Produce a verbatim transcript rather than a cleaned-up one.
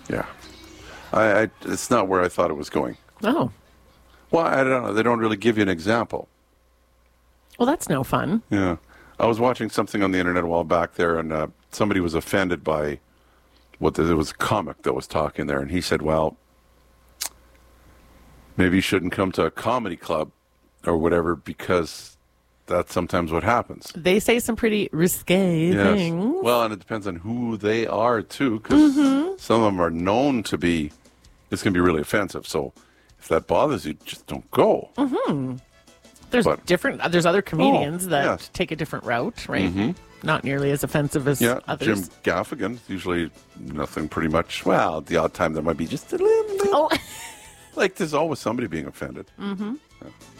Yeah. I, I it's not where I thought it was going. Oh. Well, I don't know. They don't really give you an example. Well, that's no fun. Yeah. I was watching something on the internet a while back there, and uh, somebody was offended by what the, there was a comic that was talking there, and he said, well, maybe you shouldn't come to a comedy club or whatever because that's sometimes what happens. They say some pretty risque Yes. things. Well, and it depends on who they are, too, because Mm-hmm. some of them are known to be, it's going to be really offensive. So if that bothers you, just don't go. Mm-hmm. There's But- different. There's other comedians Oh, that yes. take a different route, right? Mm-hmm. Not nearly as offensive as Yeah, others. Jim Gaffigan, usually nothing pretty much. Well, the odd time there might be just a little bit. Oh. Like there's always somebody being offended. Mm-hmm. Yeah.